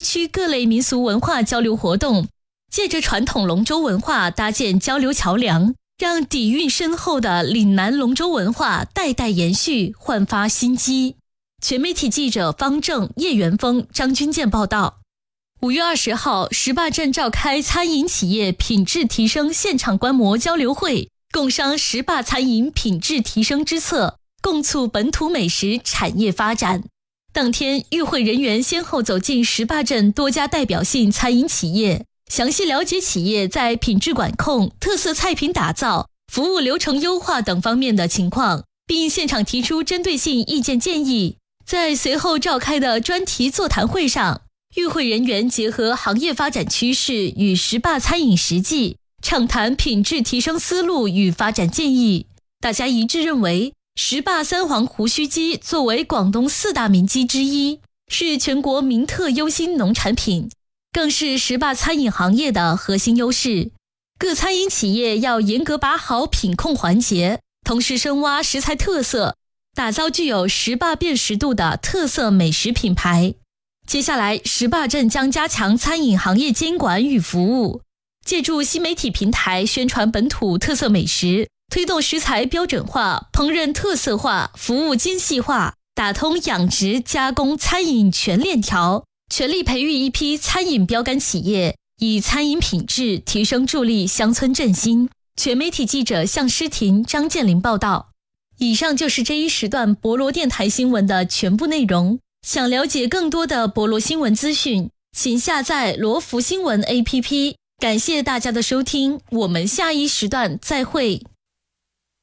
区各类民俗文化交流活动，借着传统龙舟文化搭建交流桥梁，让底蕴深厚的岭南龙舟文化代代延续，焕发新机。全媒体记者方正、叶元峰、张军健报道。5月20号，石坝镇召开餐饮企业品质提升现场观摩交流会，共商石坝餐饮品质提升之策，共促本土美食产业发展。当天，与会人员先后走进石坝镇多家代表性餐饮企业，详细了解企业在品质管控、特色菜品打造、服务流程优化等方面的情况，并现场提出针对性意见建议。在随后召开的专题座谈会上，与会人员结合行业发展趋势与石坝餐饮实际，畅谈品质提升思路与发展建议。大家一致认为，石坝三黄胡须鸡作为广东4大名鸡之一，是全国名特优新农产品，更是石坝餐饮行业的核心优势。各餐饮企业要严格把好品控环节，同时深挖食材特色，打造具有石坝辨识度的特色美食品牌。接下来，石坝镇将加强餐饮行业监管与服务，借助新媒体平台宣传本土特色美食，推动食材标准化、烹饪特色化、服务精细化，打通养殖、加工、餐饮全链条，全力培育一批餐饮标杆企业，以餐饮品质提升助力乡村振兴。全媒体记者向诗婷、张建林报道。以上就是这一时段博罗电台新闻的全部内容。想了解更多的博罗新闻资讯，请下载罗福新闻 APP。感谢大家的收听，我们下一时段再会。